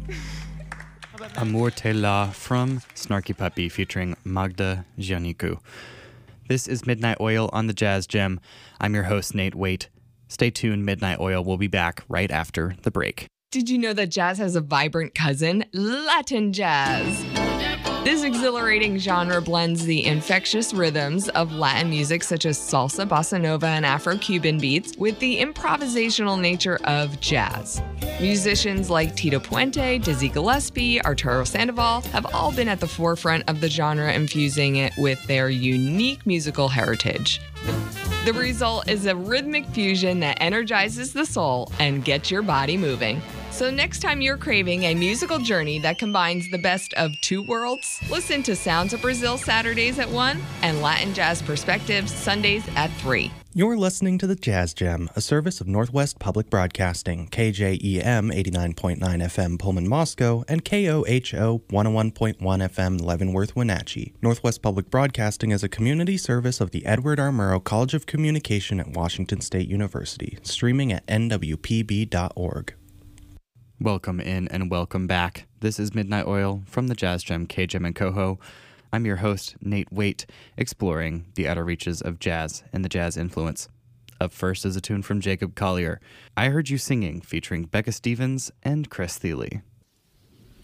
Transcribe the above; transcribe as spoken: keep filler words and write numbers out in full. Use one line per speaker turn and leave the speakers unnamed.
Amour Te La from Snarky Puppy featuring Magda Giannikou. This is Midnight Oil on the Jazz Gem. I'm your host, Nate Waite. Stay tuned, Midnight Oil will be back right after the break.
Did you know that jazz has a vibrant cousin? Latin jazz. This exhilarating genre blends the infectious rhythms of Latin music such as salsa, bossa nova, and Afro-Cuban beats with the improvisational nature of jazz. Musicians like Tito Puente, Dizzy Gillespie, Arturo Sandoval have all been at the forefront of the genre, infusing it with their unique musical heritage. The result is a rhythmic fusion that energizes the soul and gets your body moving. So next time you're craving a musical journey that combines the best of two worlds, listen to Sounds of Brazil Saturdays at one and Latin Jazz Perspectives Sundays at three.
You're listening to the Jazz Gem, a service of Northwest Public Broadcasting, K J E M eighty-nine point nine F M Pullman, Moscow, and K O H O one oh one point one F M Leavenworth, Wenatchee. Northwest Public Broadcasting is a community service of the Edward R. Murrow College of Communication at Washington State University, streaming at N W P B dot org.
Welcome in and welcome back. This is Midnight Oil from the Jazz Gem, K J M and Coho. I'm your host, Nate Waite, exploring the outer reaches of jazz and the jazz influence. Up first is a tune from Jacob Collier, I Heard You Singing, featuring Becca Stevens and Chris Thile.